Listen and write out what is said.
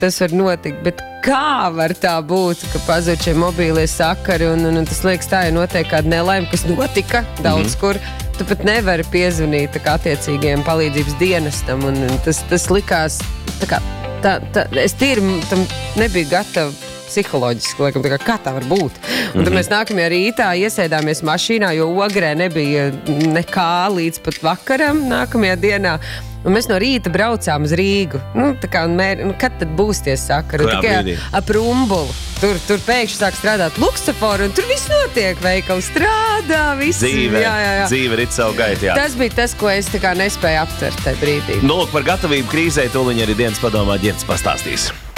tas var notikt, bet kā var tā būt, ka pazūd šie mobīlie sakari un tas liekas tā, ja notiek kāda nelaime, kas notika daudz kur, tu pat nevari piezvanīt tā kā attiecīgajiem palīdzības dienestam un tas likās, es tīri tam nebiju gatava psiholoģiski, laikam, kā tā var būt. Un tad mēs nākamajā rītā iesēdāmies mašīnā, jo Ogrē nebija nekā līdz pat vakaram nākamajā dienā. Un mēs no rīta braucām uz Rīgu. Kad tad būs tie sakari? Tikai ap Rumbulu. Tur pēkšņi sāk strādāt luksusafori, un tur viss notiek. Veikali strādā, viss. Dzīve rit savu gaitu, jā. Tas bija tas, ko es nespēju aptvert tajā brīdī. Par gatavību krīzē tūliņ arī dienas padomā Ģirds pastāstīs.